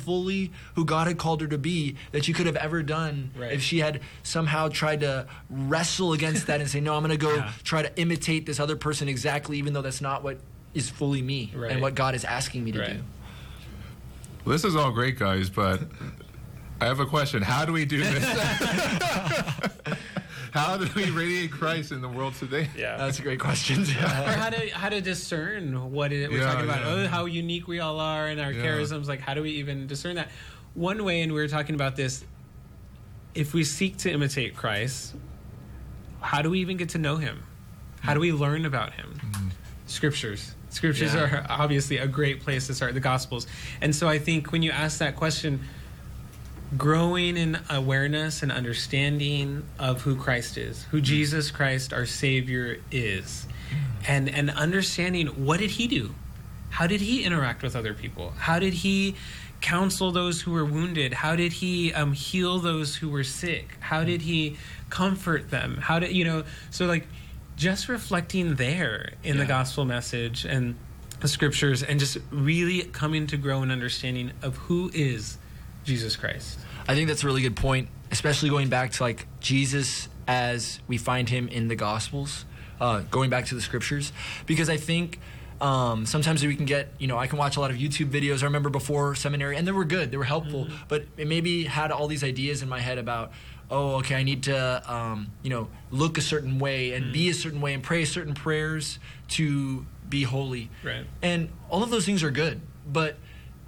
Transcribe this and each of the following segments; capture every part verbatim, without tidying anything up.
fully who God had called her to be that she could have ever done Right. if she had somehow tried to wrestle against that and say, no, I'm going to go Yeah. try to imitate this other person exactly, even though that's not what is fully me Right. and what God is asking me to Right. do. Well, this is all great, guys, but I have a question. How do we do this? How do we radiate Christ in the world today? Yeah. That's a great question. or how to how to discern what it, we're Yeah, talking about. yeah. Oh, how unique we all are and our Yeah. charisms. Like, how do we even discern that? One way, and we were talking about this, if we seek to imitate Christ, how do we even get to know him? How do we learn about him? Mm-hmm. Scriptures. Scriptures Yeah. are obviously a great place to start, the Gospels. And so I think when you ask that question, growing in awareness and understanding of who Christ is, who Jesus Christ, our Savior, is, and and understanding what did he do? How did he interact with other people? How did he counsel those who were wounded? How did he um, heal those who were sick? How did he comfort them? How did, you know, so like just reflecting there in Yeah. the gospel message and the scriptures and just really coming to grow an understanding of who is Jesus Christ. I think that's a really good point, especially going back to like Jesus as we find him in the Gospels, uh, going back to the scriptures, because I think um, sometimes we can get, you know, I can watch a lot of YouTube videos. I remember before seminary, and they were good, they were helpful, Mm-hmm. but it maybe had all these ideas in my head about, oh, okay, I need to, um, you know, look a certain way and Mm-hmm. be a certain way and pray certain prayers to be holy. Right. And all of those things are good, but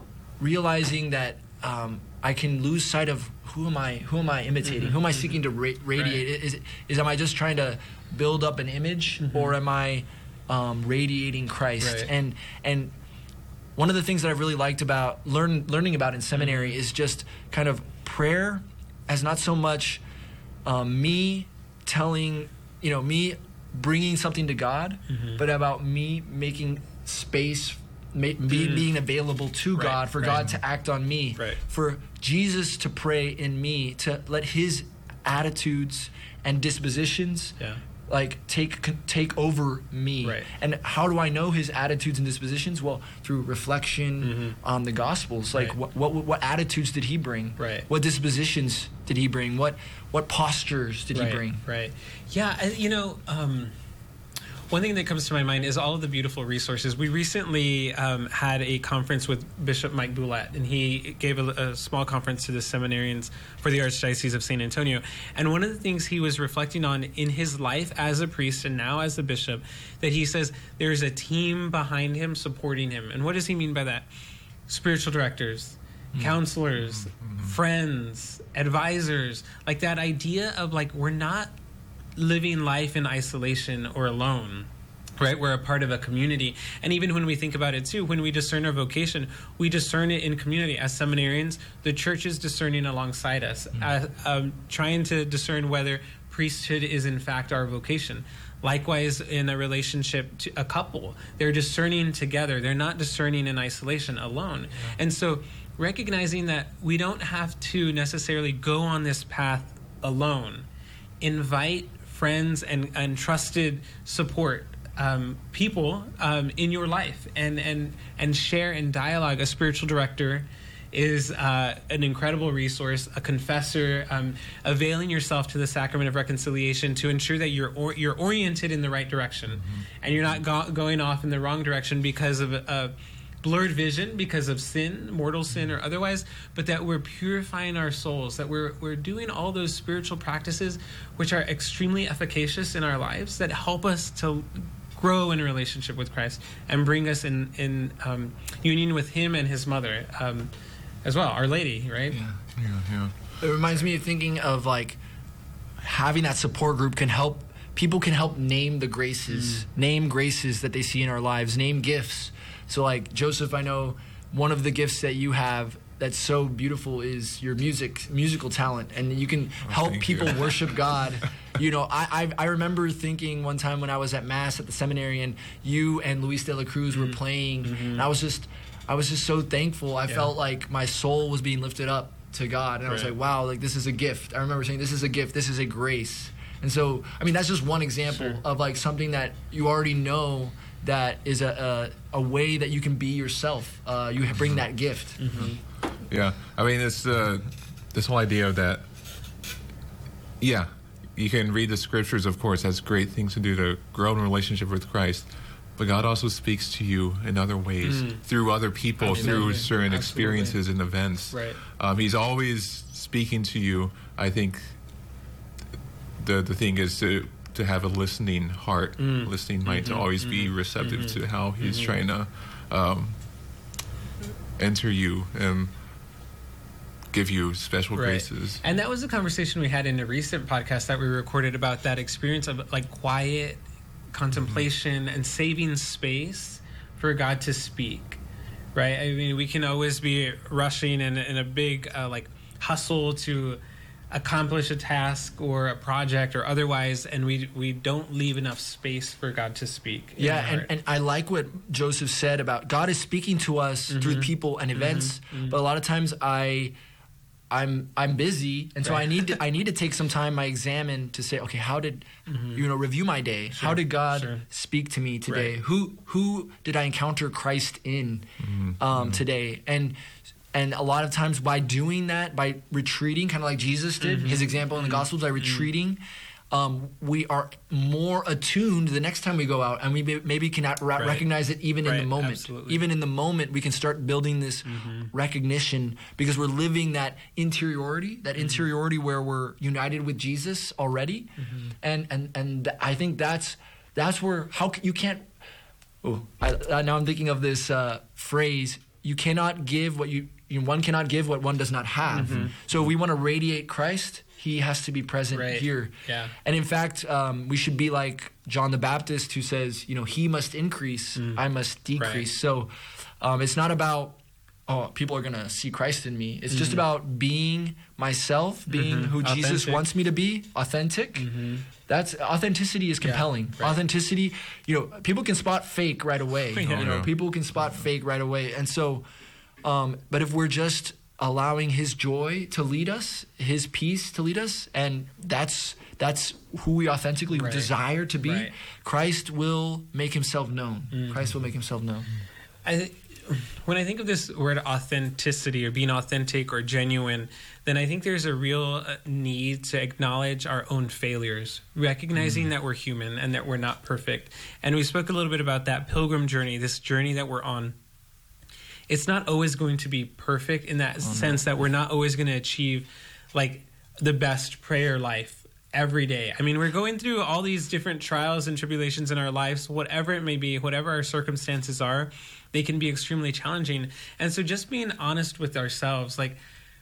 realizing that um, I can lose sight of who am I, who am I imitating, Mm-hmm. who am I seeking to ra- radiate? Is, is am I just trying to build up an image, Mm-hmm. or am I um, radiating Christ? Right. And and one of the things that I've really liked about learn learning about in seminary Mm-hmm. is just kind of prayer as not so much um, me telling, you know, me bringing something to God, Mm-hmm. but about me making space, ma- be, being available to Right, God, for right. God to act on me, Right. for Jesus to pray in me, to let his attitudes and dispositions Yeah. like take con- take over me. Right. And how do I know his attitudes and dispositions? Well, through reflection on the Gospels. Like Right. what, what what attitudes did he bring? Right. What dispositions did he bring? What what postures did right, he bring? Right. Yeah, I- you know, um, one thing that comes to my mind is all of the beautiful resources. We recently um, had a conference with Bishop Mike Boulette, and he gave a, a small conference to the seminarians for the Archdiocese of Saint Antonio. And one of the things he was reflecting on in his life as a priest and now as a bishop, that he says there's a team behind him supporting him. And what does he mean by that? Spiritual directors, counselors, friends, advisors, like that idea of like we're not living life in isolation or alone, right? We're a part of a community. And even when we think about it too, when we discern our vocation, we discern it in community. As seminarians, the church is discerning alongside us, uh, um, trying to discern whether priesthood is in fact our vocation. Likewise, in a relationship to a couple, they're discerning together. They're not discerning in isolation alone. And so recognizing that we don't have to necessarily go on this path alone. Invite friends and, and trusted support um, people um, in your life, and, and, and share and dialogue. A spiritual director is uh, an incredible resource, a confessor, um, availing yourself to the sacrament of reconciliation to ensure that you're or, you're oriented in the right direction, mm-hmm. and you're not go- going off in the wrong direction because of a blurred vision, because of sin, mortal sin or otherwise, but that we're purifying our souls, that we're we're doing all those spiritual practices which are extremely efficacious in our lives, that help us to grow in a relationship with Christ and bring us in, in um, union with him and his mother um, as well, Our Lady, right? Yeah. Yeah, yeah. It reminds me of thinking of like having that support group can help, people can help name the graces, mm. name graces that they see in our lives, name gifts. So like Joseph, I know one of the gifts that you have that's so beautiful is your music, musical talent, and you can Oh, help thank people you. worship God. You know, I, I I remember thinking one time when I was at Mass at the seminary, and you and Luis de la Cruz Mm-hmm. were playing, mm-hmm. and I was just I was just so thankful. I Yeah. felt like my soul was being lifted up to God, and I was Right. like, wow, like this is a gift. I remember saying, this is a gift, this is a grace. And so, I mean, that's just one example Sure. of like something that you already know that is a a, a way that you can be yourself. Uh, you bring that gift. Mm-hmm. Yeah, I mean, it's uh, this whole idea of that. Yeah, you can read the scriptures, of course. That's great things to do to grow in a relationship with Christ. But God also speaks to you in other ways, Mm. through other people, Absolutely. through certain Absolutely. experiences and events. Right. Um, he's always speaking to you. I think the the thing is to to have a listening heart, Mm. listening mind, Mm-hmm. to always be receptive Mm-hmm. to how He's Mm-hmm. trying to um, enter you and give you special Right. graces. And that was a conversation we had in a recent podcast that we recorded about that experience of like quiet contemplation Mm-hmm. and saving space for God to speak. Right? I mean, we can always be rushing in, in a big uh, like hustle to accomplish a task or a project or otherwise, and we we don't leave enough space for God to speak. in Yeah, our and, heart. and I like what Joseph said about God is speaking to us Mm-hmm. through people and events, but a lot of times I I'm I'm busy, and so Right. I need to I need to take some time. I examine to say, okay, how did you know review my day? How did God sure. speak to me today? Right. Who who did I encounter Christ in um, today? And and a lot of times by doing that, by retreating, kind of like Jesus did, his example in the Gospels, by retreating. Um, we are more attuned the next time we go out, and we may, maybe can ra- Right. recognize it even in Right, the moment. absolutely. Even in the moment, we can start building this recognition because we're living that interiority, that interiority where we're united with Jesus already, and and and th- I think that's that's where how c- you can't. Oh, I, I, now I'm thinking of this uh, phrase: "You cannot give what you, you one cannot give what one does not have." So if we want to radiate Christ, He has to be present Right. here. Yeah. And in fact, um, we should be like John the Baptist, who says, you know, He must increase, I must decrease. So um, it's not about, oh, people are going to see Christ in me. It's just about being myself, being who Jesus Authentic. wants me to be, authentic. That's authenticity is compelling. right. Authenticity, you know, people can spot fake right away. Yeah. You know, Yeah. people can spot fake right away. And so, um, but if we're just allowing His joy to lead us, His peace to lead us, and that's that's who we authentically Right. desire to be, Right. Christ will make Himself known. Christ will make Himself known. I, when I think of this word authenticity or being authentic or genuine, then I think there's a real uh, need to acknowledge our own failures, recognizing that we're human and that we're not perfect. And we spoke a little bit about that pilgrim journey, this journey that we're on. It's not always going to be perfect in that sense that we're not always going to achieve like the best prayer life every day. I mean, we're going through all these different trials and tribulations in our lives, whatever it may be, whatever our circumstances are, they can be extremely challenging. And so just being honest with ourselves, like,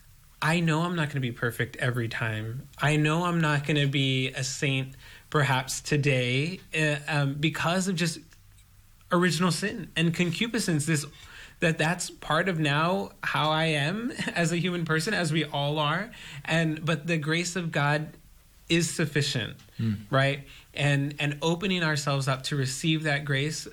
I know I'm not going to be perfect every time. I know I'm not going to be a saint perhaps today uh, um, because of just original sin and concupiscence, this that that's part of now how I am as a human person, as we all are. And but the grace of God is sufficient, right? And and opening ourselves up to receive that grace,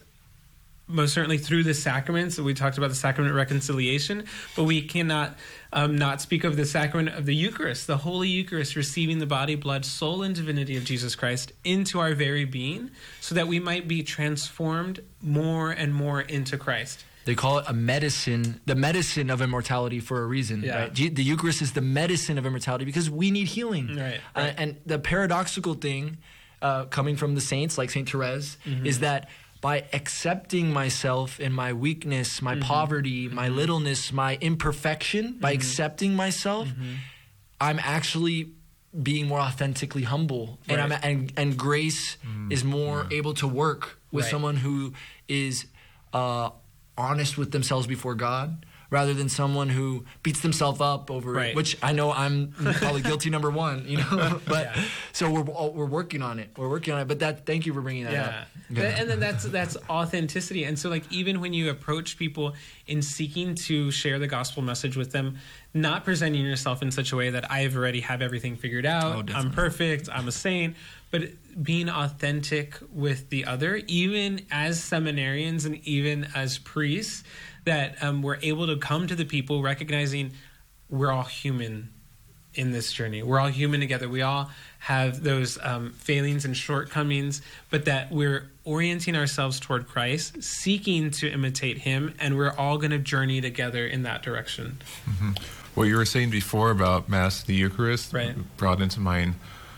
most certainly through the sacraments. We talked about the sacrament of reconciliation, but we cannot um, not speak of the sacrament of the Eucharist, the Holy Eucharist, receiving the body, blood, soul, and divinity of Jesus Christ into our very being, so that we might be transformed more and more into Christ. They call it a medicine, the medicine of immortality for a reason. Yeah. Right? G- The Eucharist is the medicine of immortality because we need healing. Right, Uh, right. and the paradoxical thing, uh, coming from the saints like Saint Therese, Mm-hmm. is that by accepting myself and my weakness, my Mm-hmm. poverty, my littleness, my imperfection, by accepting myself, Mm-hmm. I'm actually being more authentically humble, and Right. I'm and and grace is more able to work with Right. someone who is uh, honest with themselves before God, rather than someone who beats themselves up over Right. it. Which I know I'm probably guilty number one, you know. But Yeah. so we're we're working on it. We're working on it. But that thank you for bringing that Yeah. up. Th- and then that's that's authenticity. And so like even when you approach people in seeking to share the gospel message with them, not presenting yourself in such a way that I've already have everything figured out, Oh, I'm definitely. perfect, I'm a saint, but being authentic with the other, even as seminarians and even as priests, that um, we're able to come to the people recognizing we're all human. in this journey. We're all human together. We all have those um, failings and shortcomings, but that we're orienting ourselves toward Christ, seeking to imitate him, and we're all going to journey together in that direction. Mm-hmm. What you were saying before about Mass, the Eucharist, right. brought into mind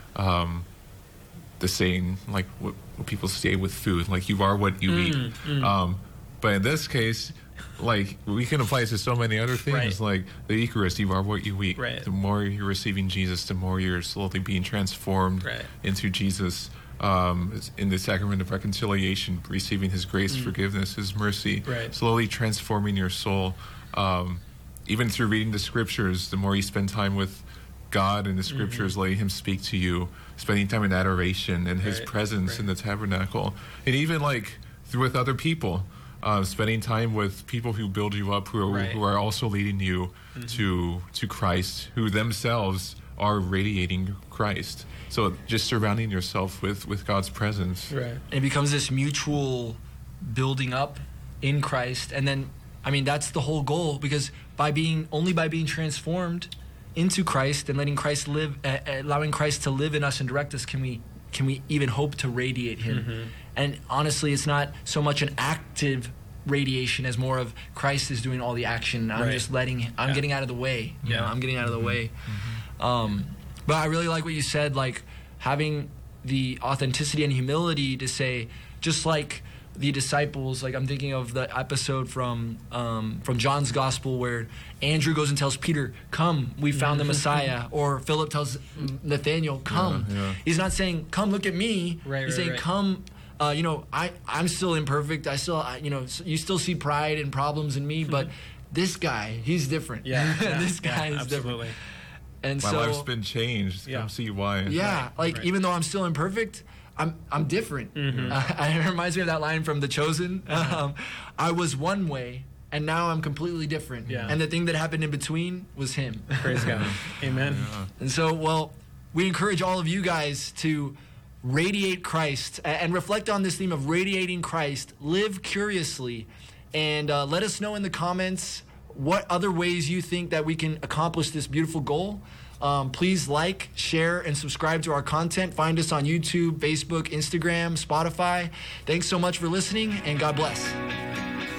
um, the saying, like what, what people say with food, like you are what you mm, eat. Mm. Um, but in this case, like we can apply it to so many other things, right. like the Eucharist, you are what you eat. Right. The more you're receiving Jesus, the more you're slowly being transformed right. into Jesus. Um, in the sacrament of reconciliation, receiving his grace, mm. forgiveness, his mercy, right. slowly transforming your soul. Um, even through reading the scriptures, the more you spend time with God and the scriptures, mm-hmm. letting him speak to you, spending time in adoration and his right. presence right. in the tabernacle, and even like through with other people, uh, spending time with people who build you up, who are, right. who are also leading you mm-hmm. to to Christ, who themselves are radiating Christ. So just surrounding yourself with, with God's presence. Right. It becomes this mutual building up in Christ. And then, I mean, that's the whole goal, because by being, only by being transformed into Christ and letting Christ live, uh, allowing Christ to live in us and direct us, can we, can we even hope to radiate him? Mm-hmm. And honestly, it's not so much an active radiation as more of Christ is doing all the action. I'm right. just letting, I'm yeah. getting out of the way. You yeah. know, I'm getting out of the mm-hmm. way. Mm-hmm. Um, but I really like what you said, like having the authenticity and humility to say, just like the disciples, like I'm thinking of the episode from um, from John's Gospel where Andrew goes and tells Peter, come, we found the Messiah. Or Philip tells Nathaniel, come. Yeah, yeah. He's not saying, come look at me. Right, He's right, saying, right. come, uh, you know, I, I'm still imperfect. I still, I, you know, you still see pride and problems in me, but this guy, he's different. Yeah, yeah this guy yeah, is absolutely. different. And My so, life's been changed. Yeah. Come see why. yeah, Right, like right. even though I'm still imperfect, I'm I'm different. Mm-hmm. Uh, it reminds me of that line from The Chosen. Um, I was one way, and now I'm completely different. Yeah. And the thing that happened in between was him. Praise God. Amen. Yeah. And so, well, we encourage all of you guys to radiate Christ a- and reflect on this theme of radiating Christ. Live curiously, and uh, let us know in the comments what other ways you think that we can accomplish this beautiful goal. Um, please like, share, and subscribe to our content. Find us on YouTube, Facebook, Instagram, Spotify. Thanks so much for listening, and God bless.